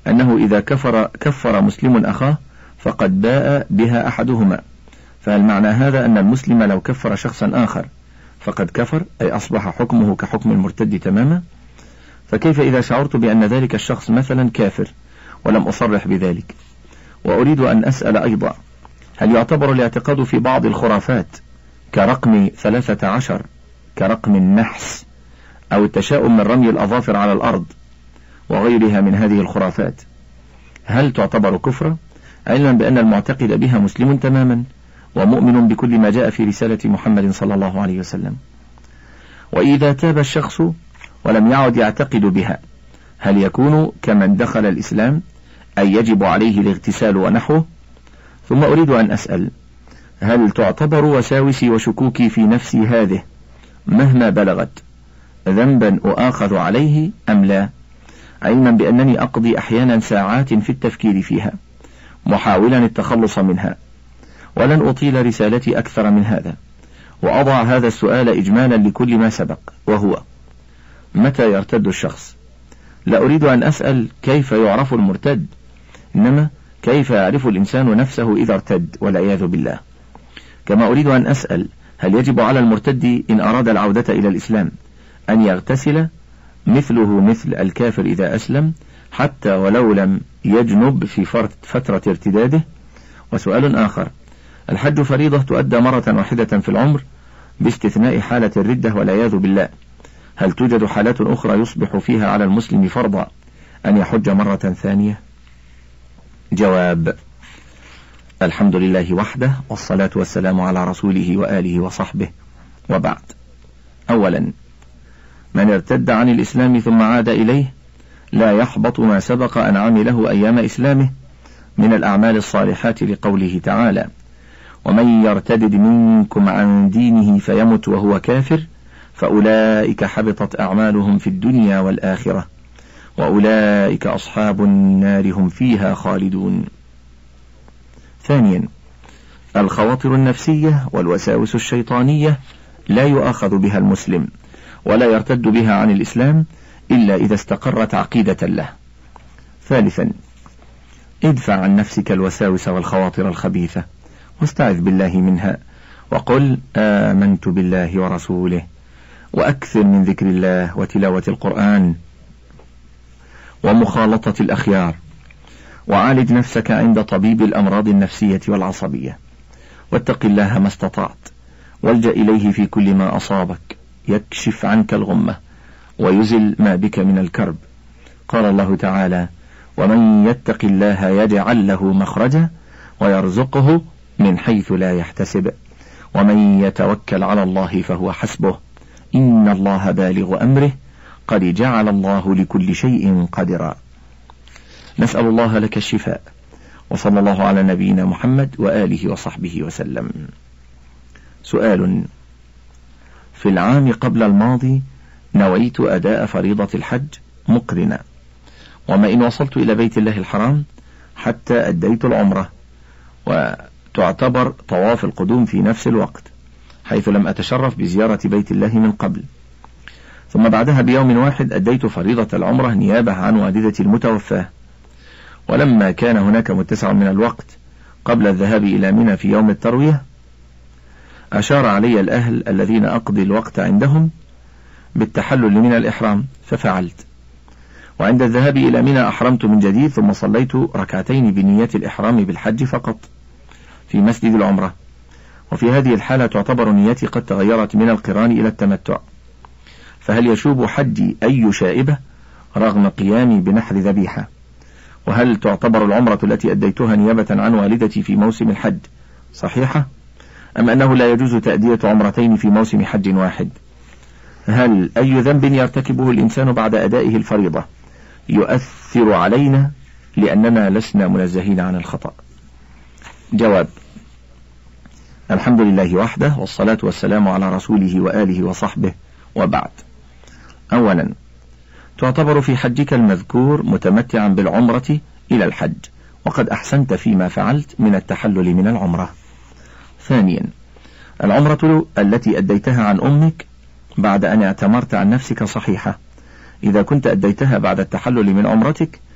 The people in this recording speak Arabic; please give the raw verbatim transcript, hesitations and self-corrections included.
أنه إذا كفر كفر مسلم أخاه فقد باء بها أحدهما، فهل معنى هذا أن المسلم لو كفر شخصا آخر فقد كفر، أي أصبح حكمه كحكم المرتد تماما؟ فكيف إذا شعرت بأن ذلك الشخص مثلا كافر ولم أصرح بذلك؟ وأريد أن أسأل أيضا، هل يعتبر الاعتقاد في بعض الخرافات كرقم ثلاثة عشر كرقم النحس أو التشاؤم من رمي الأظافر على الأرض وغيرها من هذه الخرافات، هل تعتبر كفرا، علما بأن المعتقد بها مسلم تماما ومؤمن بكل ما جاء في رسالة محمد صلى الله عليه وسلم؟ وإذا تاب الشخص ولم يعد يعتقد بها، هل يكون كمن دخل الإسلام أي يجب عليه الاغتسال ونحوه؟ ثم أريد أن أسأل، هل تعتبر وساوسي وشكوكي في نفسي هذه مهما بلغت ذنبا أؤاخذ عليه أم لا، علما بأنني أقضي أحيانا ساعات في التفكير فيها محاولا التخلص منها؟ ولن أطيل رسالتي أكثر من هذا، وأضع هذا السؤال إجمالا لكل ما سبق، وهو: متى يرتد الشخص؟ لا أريد أن أسأل كيف يعرف المرتد، إنما كيف يعرف الإنسان نفسه إذا ارتد والعياذ بالله. كما أريد أن أسأل، هل يجب على المرتد إن أراد العودة إلى الإسلام أن يغتسل مثله مثل الكافر إذا أسلم حتى ولو لم يجنب في فترة ارتداده؟ وسؤال آخر: الحج فريضة تؤدى مرة واحدة في العمر باستثناء حالة الردة والعياذ بالله، هل توجد حالات أخرى يصبح فيها على المسلم فرضا أن يحج مرة ثانية؟ جواب: الحمد لله وحده، والصلاة والسلام على رسوله وآله وصحبه، وبعد. أولا، من ارتد عن الإسلام ثم عاد إليه لا يحبط ما سبق أن عمله أيام إسلامه من الأعمال الصالحات، لقوله تعالى: ومن يرتد منكم عن دينه فيمت وهو كافر فأولئك حبطت أعمالهم في الدنيا والآخرة وأولئك أصحاب النار هم فيها خالدون. ثانيا، الخواطر النفسية والوساوس الشيطانية لا يؤاخذ بها المسلم ولا يرتد بها عن الإسلام إلا إذا استقرت عقيدة له. ثالثا، ادفع عن نفسك الوساوس والخواطر الخبيثة واستعذ بالله منها، وقل آمنت بالله ورسوله، وأكثر من ذكر الله وتلاوة القرآن ومخالطة الأخيار، وعالج نفسك عند طبيب الأمراض النفسية والعصبية، واتق الله ما استطعت، والجأ إليه في كل ما أصابك يكشف عنك الغمة ويزل ما بك من الكرب. قال الله تعالى: ومن يتق الله يجعل له مخرجا ويرزقه من حيث لا يحتسب ومن يتوكل على الله فهو حسبه إن الله بالغ أمره قد جعل الله لكل شيء قدرا. نسأل الله لك الشفاء، وصلى الله على نبينا محمد وآله وصحبه وسلم. سؤال: في العام قبل الماضي نويت أداء فريضة الحج مقرنا، وما إن وصلت إلى بيت الله الحرام حتى أديت العمرة، وتعتبر طواف القدوم في نفس الوقت حيث لم أتشرف بزيارة بيت الله من قبل، ثم بعدها بيوم واحد أديت فريضة العمرة نيابة عن والدتي المتوفاة. ولما كان هناك متسع من الوقت قبل الذهاب إلى منى في يوم التروية، أشار علي الأهل الذين أقضي الوقت عندهم بالتحلل من الإحرام ففعلت، وعند الذهاب إلى منى أحرمت من جديد، ثم صليت ركعتين بنية الإحرام بالحج فقط في مسجد العمرة. وفي هذه الحالة تعتبر نيتي قد تغيرت من القران إلى التمتع، فهل يشوب حجي أي شائبة رغم قيامي بنحر ذبيحة؟ وهل تعتبر العمرة التي أديتها نيابة عن والدتي في موسم الحج صحيحة، أم أنه لا يجوز تأدية عمرتين في موسم حج واحد؟ هل أي ذنب يرتكبه الإنسان بعد أدائه الفريضة يؤثر علينا لأننا لسنا منزهين عن الخطأ؟ جواب: الحمد لله وحده، والصلاة والسلام على رسوله وآله وصحبه، وبعد. أولا، تعتبر في حجك المذكور متمتعا بالعمرة إلى الحج، وقد أحسنت فيما فعلت من التحلل من العمرة. ثانيا، العمرة التي أديتها عن أمك بعد أن اعتمرت عن نفسك صحيحة، إذا كنت أديتها بعد التحلل من عمرتك